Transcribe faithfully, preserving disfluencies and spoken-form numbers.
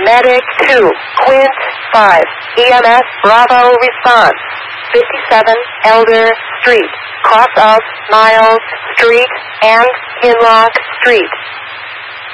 Medic two, Quint five, E M S Bravo response. fifty-seven Elder Street, cross of Miles Street and Kinlock Street.